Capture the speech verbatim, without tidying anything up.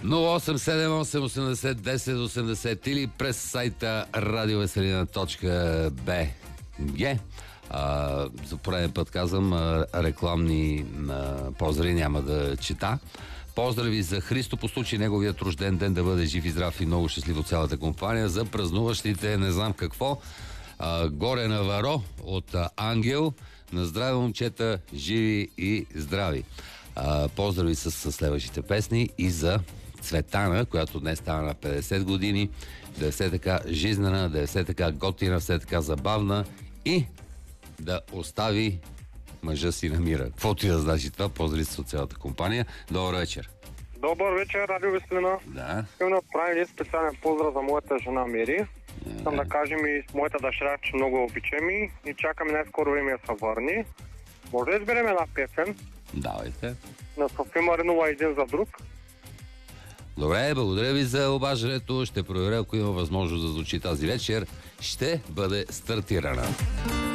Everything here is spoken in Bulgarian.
нула осем седем осем осемдесет десет осемдесет или през сайта радиовеселина точка би джи. А, за пореден път казвам, а, рекламни а, поздрави няма да чета. Поздрави за Христо по случай неговият рожден ден, да бъде жив и здрав и много щастлив от цялата компания. За празнуващите не знам какво. А, горе на Варо от а, Ангел. На здраве, момчета, живи и здрави. А, поздрави с, с следващите песни и за Цветана, която днес става на петдесет години, да е все така жизнена, да е все така готина, все така забавна и да остави мъжа си на мира. Каквото и да значи това, поздрави с цялата компания. Добър вечер. Добър вечер, Радио Веселина. Да. Искам да направя един специален поздрав за моята жена Мери. Искам да кажем и с моята дъщеря, че много обичам и чакаме най-скоро време да се върни. Може да изберем една песен? Давайте. На София Маринова един за друг. Добре, благодаря ви за обаждането. Ще проверя, ако има възможност да звучи тази вечер. Ще бъде стартирана.